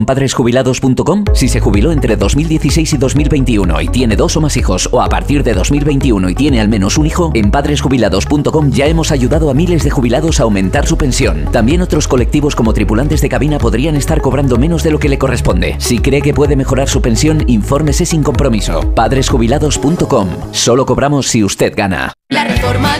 Padresjubilados.com. Si se jubiló entre 2016 y 2021 y tiene 2 o más hijos, o a partir de 2021 y tiene al menos un hijo, en Padresjubilados.com ya hemos ayudado a miles de jubilados a aumentar su pensión. También otros colectivos como tripulantes de cabina podrían estar cobrando menos de lo que le corresponde. Si cree que puede mejorar su pensión, infórmese sin compromiso. Padresjubilados.com. Solo cobramos si usted gana. La reforma